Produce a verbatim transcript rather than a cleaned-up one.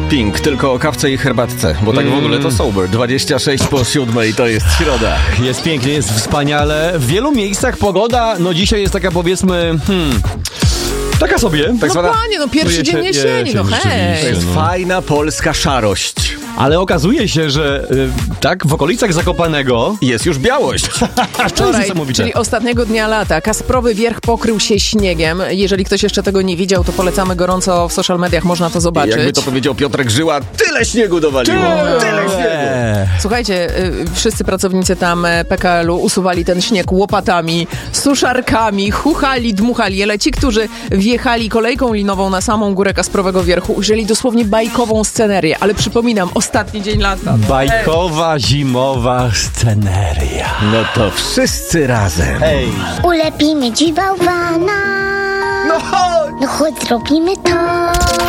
Pink, tylko o kawce i herbatce, bo tak mm. w ogóle to sober. dwadzieścia sześć po siódmej to jest środa. Jest pięknie, jest wspaniale. W wielu miejscach pogoda, no dzisiaj jest taka, powiedzmy, hmm... taka sobie. Tak no zwana... panie, no pierwszy no dzień jesieni, no hej. To jest no. fajna polska szarość. Ale okazuje się, że y, tak, w okolicach Zakopanego jest już białość. Wczoraj, czyli ostatniego dnia lata, Kasprowy Wierch pokrył się śniegiem. Jeżeli ktoś jeszcze tego nie widział, to polecamy gorąco, w social mediach można to zobaczyć. Jakby to powiedział Piotrek Żyła, tyle śniegu dowaliło. Tyle, tyle śniegu. Słuchajcie, y, wszyscy pracownicy tam P K L u usuwali ten śnieg łopatami, suszarkami, chuchali, dmuchali, ale ci, którzy wjechali kolejką linową na samą górę Kasprowego Wierchu, ujrzeli dosłownie bajkową scenerię, ale przypominam, ostatni dzień lata. Bajkowa, zimowa sceneria. No to wszyscy razem. Hej. Ulepimy dziś bałwana. No chodź. No chodź, zrobimy to.